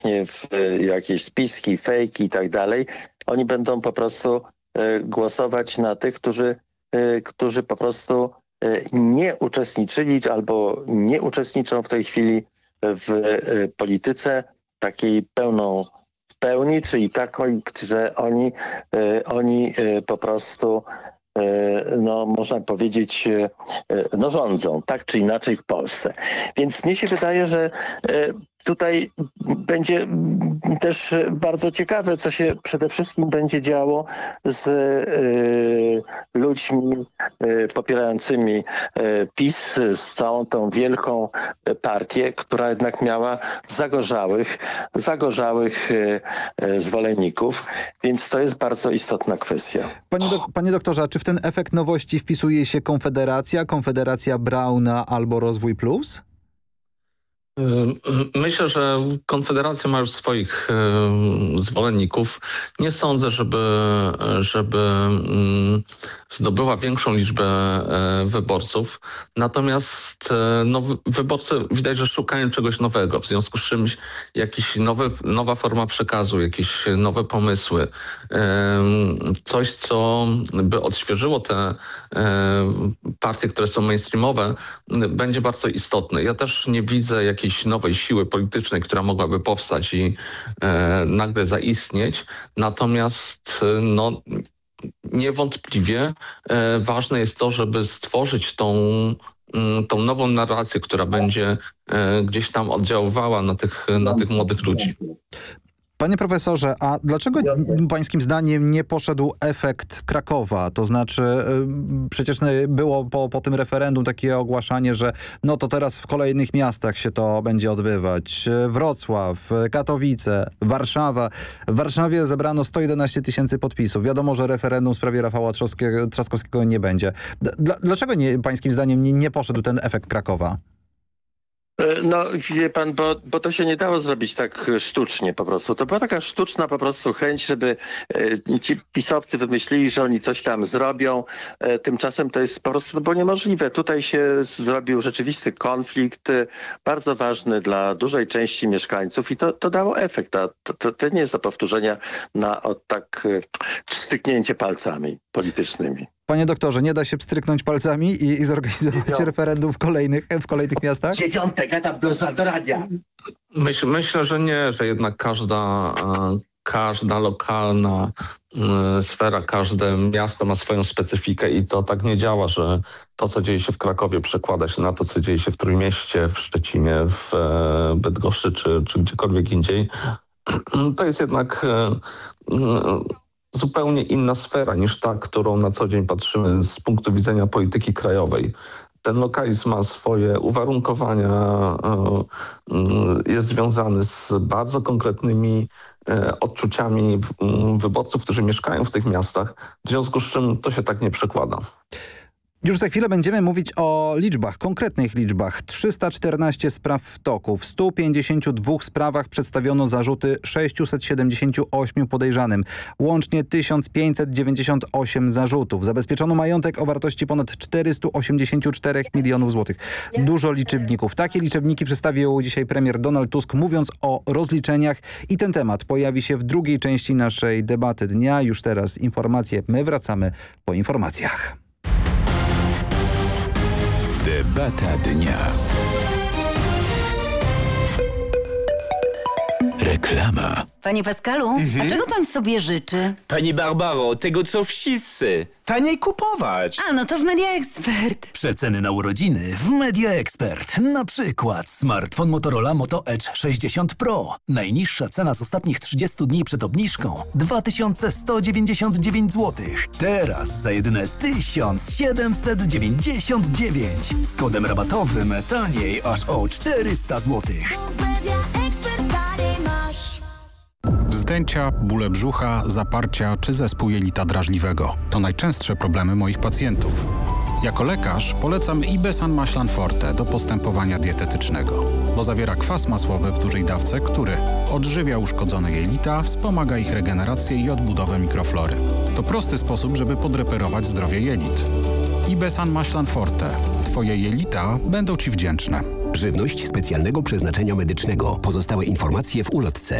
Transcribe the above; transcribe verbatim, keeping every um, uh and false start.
właśnie w jakieś spiski, fejki i tak dalej, oni będą po prostu głosować na tych, którzy, którzy po prostu nie uczestniczyli albo nie uczestniczą w tej chwili w polityce takiej pełną w pełni, czyli taką, że oni, oni po prostu no można powiedzieć, no rządzą, tak czy inaczej w Polsce. Więc mnie się wydaje, że tutaj będzie też bardzo ciekawe, co się przede wszystkim będzie działo z y, ludźmi y, popierającymi y, PiS, z całą tą wielką partię, która jednak miała zagorzałych, zagorzałych y, y, zwolenników, więc to jest bardzo istotna kwestia. Panie, do, panie doktorze, a czy w ten efekt nowości wpisuje się Konfederacja, Konfederacja Brauna albo Rozwój Plus? Myślę, że Konfederacja ma już swoich zwolenników. Nie sądzę, żeby, żeby zdobyła większą liczbę wyborców. Natomiast no, wyborcy widać, że szukają czegoś nowego. W związku z czym jakiś nowy, nowa forma przekazu, jakieś nowe pomysły. Coś, co by odświeżyło te partie, które są mainstreamowe, będzie bardzo istotne. Ja też nie widzę jakiejś nowej siły politycznej, która mogłaby powstać i e, nagle zaistnieć. Natomiast no, niewątpliwie e, ważne jest to, żeby stworzyć tą, m, tą nową narrację, która będzie e, gdzieś tam oddziaływała na tych, na tych młodych ludzi. Panie profesorze, a dlaczego pańskim zdaniem nie poszedł efekt Krakowa? To znaczy yy, przecież było po, po tym referendum takie ogłaszanie, że no to teraz w kolejnych miastach się to będzie odbywać. Wrocław, Katowice, Warszawa. W Warszawie zebrano sto jedenaście tysięcy podpisów. Wiadomo, że referendum w sprawie Rafała Trzaskowskiego nie będzie. Dla, dlaczego nie, pańskim zdaniem nie, nie poszedł ten efekt Krakowa? No wie pan, bo, bo to się nie dało zrobić tak sztucznie po prostu. To była taka sztuczna po prostu chęć, żeby e, ci pisowcy wymyślili, że oni coś tam zrobią. E, tymczasem to jest po prostu to było niemożliwe. Tutaj się zrobił rzeczywisty konflikt, e, bardzo ważny dla dużej części mieszkańców i to, to dało efekt. A to, to, to nie jest do powtórzenia na od tak e, styknięcie palcami politycznymi. Panie doktorze, nie da się pstryknąć palcami i, i zorganizować Dziewiąte. referendum w kolejnych, w kolejnych miastach? Dziewiąte, gadam do, do radia. Myśl, myślę, że nie, że jednak każda, każda lokalna sfera, każde miasto ma swoją specyfikę i to tak nie działa, że to, co dzieje się w Krakowie, przekłada się na to, co dzieje się w Trójmieście, w Szczecinie, w Bydgoszczy czy, czy gdziekolwiek indziej. To jest jednak zupełnie inna sfera niż ta, którą na co dzień patrzymy z punktu widzenia polityki krajowej. Ten lokalizm ma swoje uwarunkowania, jest związany z bardzo konkretnymi odczuciami wyborców, którzy mieszkają w tych miastach, w związku z czym to się tak nie przekłada. Już za chwilę będziemy mówić o liczbach, konkretnych liczbach. trzysta czternaście spraw w toku. W stu pięćdziesięciu dwóch sprawach przedstawiono zarzuty sześciuset siedemdziesięciu ośmiu podejrzanym. Łącznie tysiąc pięćset dziewięćdziesiąt osiem zarzutów. Zabezpieczono majątek o wartości ponad czterysta osiemdziesiąt cztery milionów złotych. Dużo liczebników. Takie liczebniki przedstawił dzisiaj premier Donald Tusk, mówiąc o rozliczeniach. I ten temat pojawi się w drugiej części naszej debaty dnia. Już teraz informacje. My wracamy po informacjach. Debata dnia. Reklama. Panie Pascalu, mhm. a czego pan sobie życzy? Pani Barbaro, tego co wszyscy. Taniej kupować. A, no to w Media Expert. Przeceny na urodziny w Media Expert. Na przykład smartfon Motorola Moto Edge sześćdziesiąt Pro. Najniższa cena z ostatnich trzydziestu dni przed obniżką dwa tysiące sto dziewięćdziesiąt dziewięć złotych. Teraz za jedyne tysiąc siedemset dziewięćdziesiąt dziewięć. Z kodem rabatowym taniej aż o czterysta złotych. Wzdęcia, bóle brzucha, zaparcia czy zespół jelita drażliwego to najczęstsze problemy moich pacjentów. Jako lekarz polecam Ibesan Maślan Forte do postępowania dietetycznego, bo zawiera kwas masłowy w dużej dawce, który odżywia uszkodzone jelita, wspomaga ich regenerację i odbudowę mikroflory. To prosty sposób, żeby podreperować zdrowie jelit. Ibesan Maślan Forte. Twoje jelita będą Ci wdzięczne. Żywność specjalnego przeznaczenia medycznego. Pozostałe informacje w ulotce.